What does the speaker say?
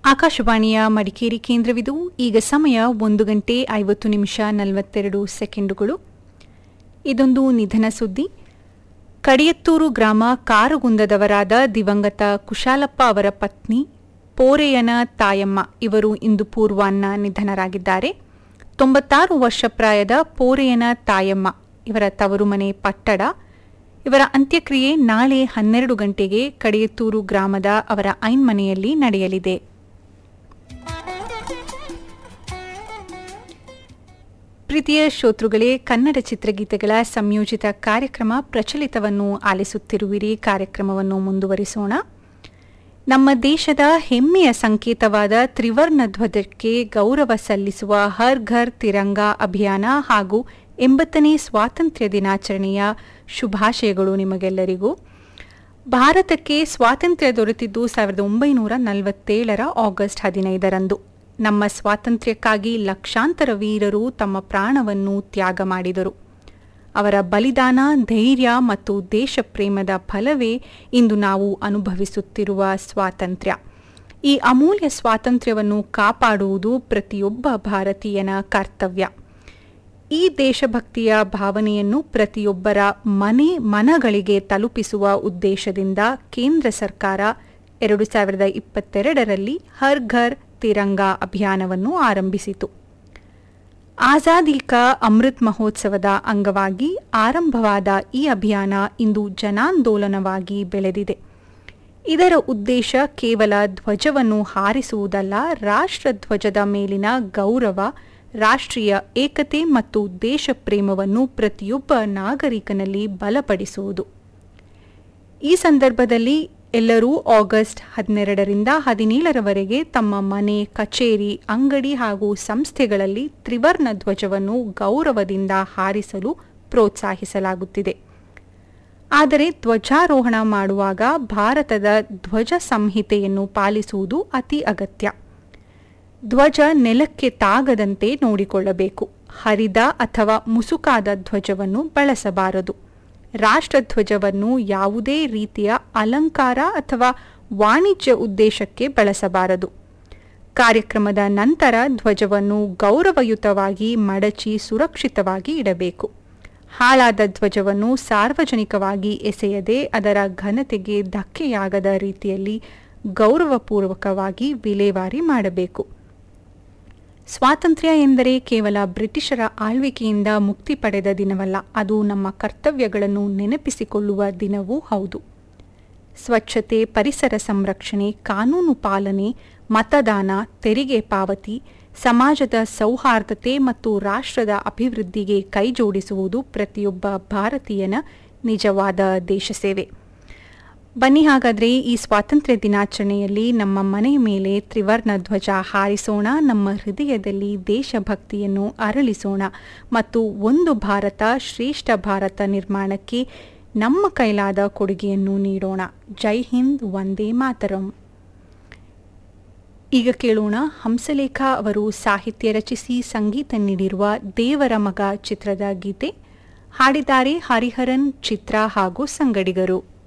ಆಕಾಶವಾಣಿಯ ಮಡಿಕೇರಿ ಕೇಂದ್ರವಿದು. ಈಗ ಸಮಯ 1:50:42. ಇದೊಂದು ನಿಧನ ಸುದ್ದಿ. ಕಡಿಯತ್ತೂರು ಗ್ರಾಮ ಕಾರುಗುಂದದವರಾದ ದಿವಂಗತ ಕುಶಾಲಪ್ಪ ಅವರ ಪತ್ನಿ ಪೋರೆಯನ ತಾಯಮ್ಮ ಇವರು ಇಂದು ಪೂರ್ವಾಹ್ನ ನಿಧನರಾಗಿದ್ದಾರೆ. 96 ವರ್ಷ ಪ್ರಾಯದ ಪೋರೆಯನ ತಾಯಮ್ಮ ಇವರ ತವರು ಮನೆ ಪಟ್ಟಡ. ಇವರ ಅಂತ್ಯಕ್ರಿಯೆ ನಾಳೆ 12 ಗಂಟೆಗೆ ಕಡಿಯತ್ತೂರು ಗ್ರಾಮದ ಅವರ ಐನ್ಮನೆಯಲ್ಲಿ ನಡೆಯಲಿದೆ. ಪ್ರೀತಿಯ ಶ್ರೋತೃಗಳೇ, ಕನ್ನಡ ಚಿತ್ರಗೀತೆಗಳ ಸಂಯೋಜಿತ ಕಾರ್ಯಕ್ರಮ ಪ್ರಚಲಿತವನ್ನು ಆಲಿಸುತ್ತಿರುವಿರಿ. ಕಾರ್ಯಕ್ರಮವನ್ನು ಮುಂದುವರಿಸೋಣ. ನಮ್ಮ ದೇಶದ ಹೆಮ್ಮೆಯ ಸಂಕೇತವಾದ ತ್ರಿವರ್ಣ ಧ್ವಜಕ್ಕೆ ಗೌರವ ಸಲ್ಲಿಸುವ ಹರ್ ಘರ್ ತಿರಂಗಾ ಅಭಿಯಾನ ಹಾಗೂ 80ನೇ ಸ್ವಾತಂತ್ರ್ಯ ದಿನಾಚರಣೆಯ ಶುಭಾಶಯಗಳು ನಿಮಗೆಲ್ಲರಿಗೂ. ಭಾರತಕ್ಕೆ ಸ್ವಾತಂತ್ರ್ಯ ದೊರೆತಿದ್ದು 1947 ಆಗಸ್ಟ್ 15ರಂದು. ನಮ್ಮ ಸ್ವಾತಂತ್ರ್ಯಕ್ಕಾಗಿ ಲಕ್ಷಾಂತರ ವೀರರು ತಮ್ಮ ಪ್ರಾಣವನ್ನು ತ್ಯಾಗ ಮಾಡಿದರು. ಅವರ ಬಲಿದಾನ, ಧೈರ್ಯ ಮತ್ತು ದೇಶಪ್ರೇಮದ ಫಲವೇ ಇಂದು ನಾವು ಅನುಭವಿಸುತ್ತಿರುವ ಸ್ವಾತಂತ್ರ್ಯ. ಈ ಅಮೂಲ್ಯ ಸ್ವಾತಂತ್ರ್ಯವನ್ನು ಕಾಪಾಡುವುದು ಪ್ರತಿಯೊಬ್ಬ ಭಾರತೀಯನ ಕರ್ತವ್ಯ. ಈ ದೇಶಭಕ್ತಿಯ ಭಾವನೆಯನ್ನು ಪ್ರತಿಯೊಬ್ಬರ ಮನಗಳಿಗೆ ತಲುಪಿಸುವ ಉದ್ದೇಶದಿಂದ ಕೇಂದ್ರ ಸರ್ಕಾರ 2022ರಲ್ಲಿ ಹರ್ ಘರ್ ತಿರಂಗಾ ಅಭಿಯಾನವನ್ನು ಆರಂಭಿಸಿತು. ಆಜಾದಿ ಕಾ ಅಮೃತ್ ಮಹೋತ್ಸವದ ಅಂಗವಾಗಿ ಆರಂಭವಾದ ಈ ಅಭಿಯಾನ ಇಂದು ಜನಾಂದೋಲನವಾಗಿ ಬೆಳೆದಿದೆ. ಇದರ ಉದ್ದೇಶ ಕೇವಲ ಧ್ವಜವನ್ನು ಹಾರಿಸುವುದಲ್ಲ, ರಾಷ್ಟ್ರಧ್ವಜದ ಮೇಲಿನ ಗೌರವ, ರಾಷ್ಟ್ರೀಯ ಏಕತೆ ಮತ್ತು ದೇಶಪ್ರೇಮವನ್ನು ಪ್ರತಿಯೊಬ್ಬ ನಾಗರಿಕನಲ್ಲಿ ಬಲಪಡಿಸುವುದು. ಈ ಸಂದರ್ಭದಲ್ಲಿ ಎಲ್ಲರೂ ಆಗಸ್ಟ್ 12ರಿಂದ 17ರವರೆಗೆ ತಮ್ಮ ಮನೆ, ಕಚೇರಿ, ಅಂಗಡಿ ಹಾಗೂ ಸಂಸ್ಥೆಗಳಲ್ಲಿ ತ್ರಿವರ್ಣ ಧ್ವಜವನ್ನು ಗೌರವದಿಂದ ಹಾರಿಸಲು ಪ್ರೋತ್ಸಾಹಿಸಲಾಗುತ್ತಿದೆ. ಆದರೆ ಧ್ವಜಾರೋಹಣ ಮಾಡುವಾಗ ಭಾರತದ ಧ್ವಜ ಸಂಹಿತೆಯನ್ನು ಪಾಲಿಸುವುದು ಅತಿ ಅಗತ್ಯ. ಧ್ವಜ ನೆಲಕ್ಕೆ ತಾಗದಂತೆ ನೋಡಿಕೊಳ್ಳಬೇಕು. ಹರಿದ ಅಥವಾ ಮುಸುಕಾದ ಧ್ವಜವನ್ನು ಬಳಸಬಾರದು. ರಾಷ್ಟ್ರಧ್ವಜವನ್ನು ಯಾವುದೇ ರೀತಿಯ ಅಲಂಕಾರ ಅಥವಾ ವಾಣಿಜ್ಯ ಉದ್ದೇಶಕ್ಕೆ ಬಳಸಬಾರದು. ಕಾರ್ಯಕ್ರಮದ ನಂತರ ಧ್ವಜವನ್ನು ಗೌರವಯುತವಾಗಿ ಮಡಚಿ ಸುರಕ್ಷಿತವಾಗಿ ಇಡಬೇಕು. ಹಾಳಾದ ಧ್ವಜವನ್ನು ಸಾರ್ವಜನಿಕವಾಗಿ ಎಸೆಯದೆ ಅದರ ಘನತೆಗೆ ಧಕ್ಕೆಯಾಗದ ರೀತಿಯಲ್ಲಿ ಗೌರವಪೂರ್ವಕವಾಗಿ ವಿಲೇವಾರಿ ಮಾಡಬೇಕು. ಸ್ವಾತಂತ್ರ್ಯ ಎಂದರೆ ಕೇವಲ ಬ್ರಿಟಿಷರ ಆಳ್ವಿಕೆಯಿಂದ ಮುಕ್ತಿ ಪಡೆದ ದಿನವಲ್ಲ, ಅದು ನಮ್ಮ ಕರ್ತವ್ಯಗಳನ್ನು ನೆನಪಿಸಿಕೊಳ್ಳುವ ದಿನವೂ ಹೌದು. ಸ್ವಚ್ಛತೆ, ಪರಿಸರ ಸಂರಕ್ಷಣೆ, ಕಾನೂನು ಪಾಲನೆ, ಮತದಾನ, ತೆರಿಗೆ ಪಾವತಿ, ಸಮಾಜದ ಸೌಹಾರ್ದತೆ ಮತ್ತು ರಾಷ್ಟ್ರದ ಅಭಿವೃದ್ಧಿಗೆ ಕೈಜೋಡಿಸುವುದು ಪ್ರತಿಯೊಬ್ಬ ಭಾರತೀಯನ ನಿಜವಾದ ದೇಶಸೇವೆ. ಬನ್ನಿ ಹಾಗಾದರೆ ಈ ಸ್ವಾತಂತ್ರ್ಯ ದಿನಾಚರಣೆಯಲ್ಲಿ ನಮ್ಮ ಮನೆಯ ಮೇಲೆ ತ್ರಿವರ್ಣ ಧ್ವಜ ಹಾರಿಸೋಣ, ನಮ್ಮ ಹೃದಯದಲ್ಲಿ ದೇಶಭಕ್ತಿಯನ್ನು ಅರಳಿಸೋಣ ಮತ್ತು ಒಂದು ಭಾರತ ಶ್ರೇಷ್ಠ ಭಾರತ ನಿರ್ಮಾಣಕ್ಕೆ ನಮ್ಮ ಕೈಲಾದ ಕೊಡುಗೆಯನ್ನು ನೀಡೋಣ. ಜೈ ಹಿಂದ್, ವಂದೇ ಮಾತರಂ. ಈಗ ಕೇಳೋಣ, ಹಂಸಲೇಖ ಅವರು ಸಾಹಿತ್ಯ ರಚಿಸಿ ಸಂಗೀತ ನೀಡಿರುವ ದೇವರ ಮಗ ಚಿತ್ರದ ಗೀತೆ. ಹಾಡಿದ್ದಾರೆ ಹರಿಹರನ್, ಚಿತ್ರ ಹಾಗೂ ಸಂಗಡಿಗರು.